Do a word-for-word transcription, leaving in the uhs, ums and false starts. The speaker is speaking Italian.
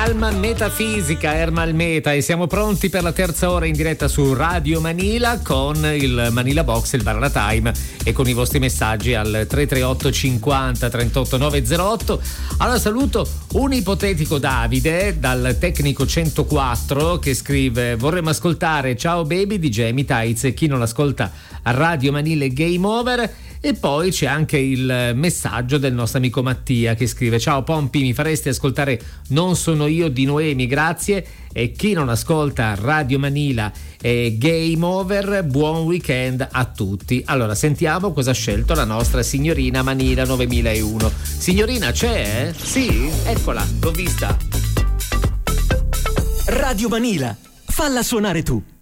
Calma metafisica, Ermal Meta, e siamo pronti per la terza ora in diretta su Radio Manila con il Manila Box, il Banana Time, e con i vostri messaggi al tre tre otto cinquanta trentotto novecentotto. Allora saluto un ipotetico Davide dal Tecnico centoquattro che scrive: vorremmo ascoltare Ciao Baby di Jamie Tights, chi non ascolta a Radio Manila è game over. E poi c'è anche il messaggio del nostro amico Mattia che scrive: ciao Pompi, mi faresti ascoltare Non sono io di Noemi, grazie. E chi non ascolta Radio Manila è game over, buon weekend a tutti. Allora sentiamo cosa ha scelto la nostra signorina Manila novemilauno. Signorina c'è? Sì? Eccola, l'ho vista. Radio Manila, falla suonare tu.